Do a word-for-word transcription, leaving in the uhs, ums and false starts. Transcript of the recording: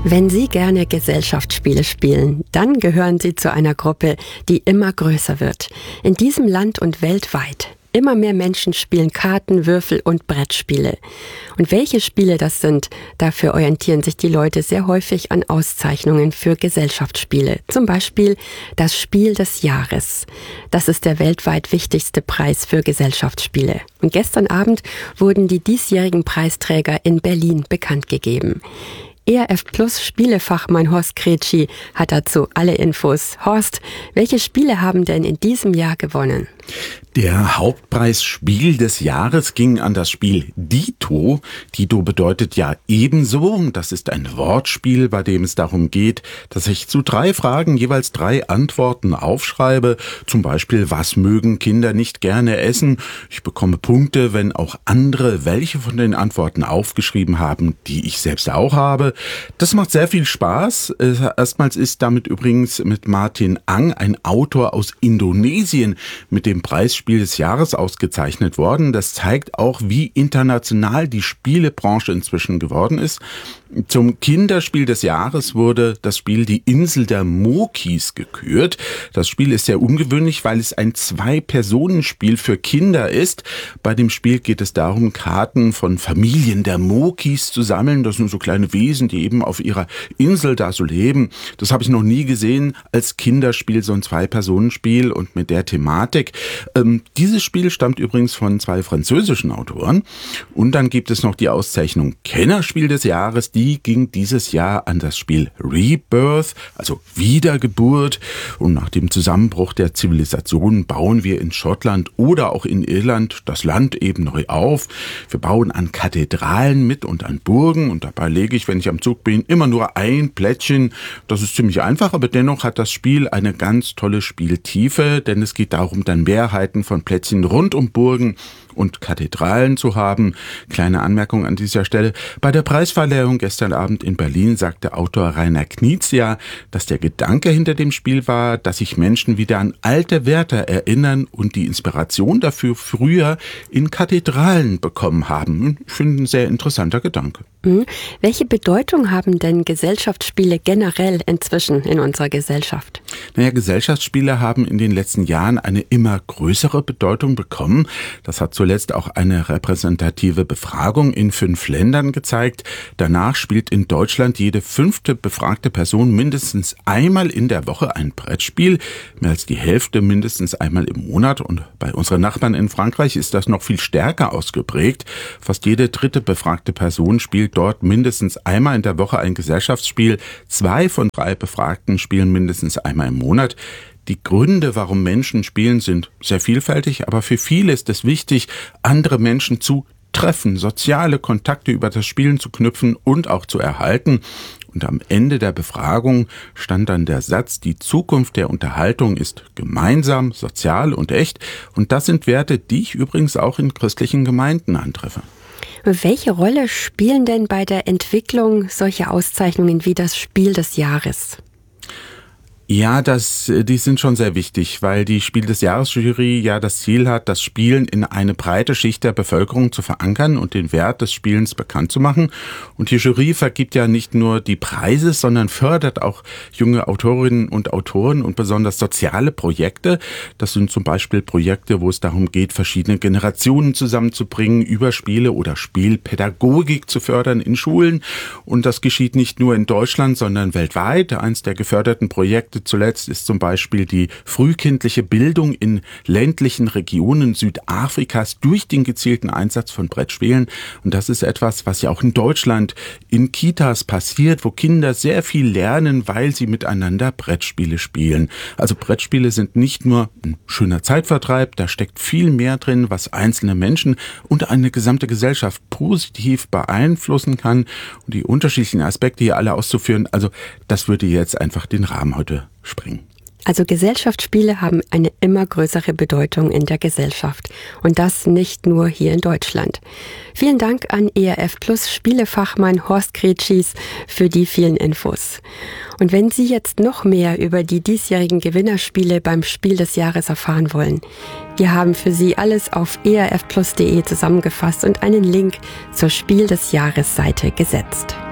Wenn Sie gerne Gesellschaftsspiele spielen, dann gehören Sie zu einer Gruppe, die immer größer wird. In diesem Land und weltweit. Immer mehr Menschen spielen Karten, Würfel und Brettspiele. Und welche Spiele das sind, dafür orientieren sich die Leute sehr häufig an Auszeichnungen für Gesellschaftsspiele. Zum Beispiel das Spiel des Jahres. Das ist der weltweit wichtigste Preis für Gesellschaftsspiele. Und gestern Abend wurden die diesjährigen Preisträger in Berlin bekannt gegeben. E R F Plus Spielefachmann Horst Kretschi hat dazu alle Infos. Horst, welche Spiele haben denn in diesem Jahr gewonnen? Der Hauptpreis Spiel des Jahres ging an das Spiel Dito. Dito bedeutet ja ebenso. Das ist ein Wortspiel, bei dem es darum geht, dass ich zu drei Fragen jeweils drei Antworten aufschreibe. Zum Beispiel, was mögen Kinder nicht gerne essen? Ich bekomme Punkte, wenn auch andere welche von den Antworten aufgeschrieben haben, die ich selbst auch habe. Das macht sehr viel Spaß. Erstmals ist damit übrigens mit Martin Ang, ein Autor aus Indonesien, mit dem Preisspiel des Jahres ausgezeichnet worden. Das zeigt auch, wie international die Spielebranche inzwischen geworden ist. Zum Kinderspiel des Jahres wurde das Spiel Die Insel der Mokis gekürt. Das Spiel ist sehr ungewöhnlich, weil es ein Zwei-Personen-Spiel für Kinder ist. Bei dem Spiel geht es darum, Karten von Familien der Mokis zu sammeln. Das sind so kleine Wesen, die eben auf ihrer Insel da so leben. Das habe ich noch nie gesehen als Kinderspiel, so ein Zwei-Personen-Spiel und mit der Thematik. Ähm, dieses Spiel stammt übrigens von zwei französischen Autoren. Und dann gibt es noch die Auszeichnung Kennerspiel des Jahres. Die ging dieses Jahr an das Spiel Rebirth, also Wiedergeburt. Und nach dem Zusammenbruch der Zivilisation bauen wir in Schottland oder auch in Irland das Land eben neu auf. Wir bauen an Kathedralen mit und an Burgen. Und dabei lege ich, wenn ich am Zug bin, immer nur ein Plättchen. Das ist ziemlich einfach, aber dennoch hat das Spiel eine ganz tolle Spieltiefe, denn es geht darum, dann Mehrheiten von Plättchen rund um Burgen und Kathedralen zu haben. Kleine Anmerkung an dieser Stelle. Bei der Preisverleihung gestern Abend in Berlin sagte Autor Rainer Knizia, dass der Gedanke hinter dem Spiel war, dass sich Menschen wieder an alte Werte erinnern und die Inspiration dafür früher in Kathedralen bekommen haben. Ich finde, ein sehr interessanter Gedanke. Mhm. Welche Bedeutung haben denn Gesellschaftsspiele generell inzwischen in unserer Gesellschaft? Naja, Gesellschaftsspiele haben in den letzten Jahren eine immer größere Bedeutung bekommen. Das hat zuletzt auch eine repräsentative Befragung in fünf Ländern gezeigt. Danach spielt in Deutschland jede fünfte befragte Person mindestens einmal in der Woche ein Brettspiel. Mehr als die Hälfte mindestens einmal im Monat. Und bei unseren Nachbarn in Frankreich ist das noch viel stärker ausgeprägt. Fast jede dritte befragte Person spielt dort mindestens einmal in der Woche ein Gesellschaftsspiel. Zwei von drei Befragten spielen mindestens einmal im Monat. Die Gründe, warum Menschen spielen, sind sehr vielfältig, aber für viele ist es wichtig, andere Menschen zu treffen, soziale Kontakte über das Spielen zu knüpfen und auch zu erhalten. Und am Ende der Befragung stand dann der Satz, die Zukunft der Unterhaltung ist gemeinsam, sozial und echt. Und das sind Werte, die ich übrigens auch in christlichen Gemeinden antreffe. Welche Rolle spielen denn bei der Entwicklung solche Auszeichnungen wie das Spiel des Jahres? Ja, das, die sind schon sehr wichtig, weil die Spiel des Jahres-Jury ja das Ziel hat, das Spielen in eine breite Schicht der Bevölkerung zu verankern und den Wert des Spielens bekannt zu machen. Und die Jury vergibt ja nicht nur die Preise, sondern fördert auch junge Autorinnen und Autoren und besonders soziale Projekte. Das sind zum Beispiel Projekte, wo es darum geht, verschiedene Generationen zusammenzubringen, über Spiele oder Spielpädagogik zu fördern in Schulen. Und das geschieht nicht nur in Deutschland, sondern weltweit. Eins der geförderten Projekte zuletzt ist zum Beispiel die frühkindliche Bildung in ländlichen Regionen Südafrikas durch den gezielten Einsatz von Brettspielen. Und das ist etwas, was ja auch in Deutschland in Kitas passiert, wo Kinder sehr viel lernen, weil sie miteinander Brettspiele spielen. Also Brettspiele sind nicht nur ein schöner Zeitvertreib, da steckt viel mehr drin, was einzelne Menschen und eine gesamte Gesellschaft positiv beeinflussen kann. Und die unterschiedlichen Aspekte hier alle auszuführen, also das würde jetzt einfach den Rahmen heute springen. Also Gesellschaftsspiele haben eine immer größere Bedeutung in der Gesellschaft. Und das nicht nur hier in Deutschland. Vielen Dank an E R F Plus Spielefachmann Horst Kretschi für die vielen Infos. Und wenn Sie jetzt noch mehr über die diesjährigen Gewinnerspiele beim Spiel des Jahres erfahren wollen, wir haben für Sie alles auf e r f plus punkt de zusammengefasst und einen Link zur Spiel des Jahres Seite gesetzt.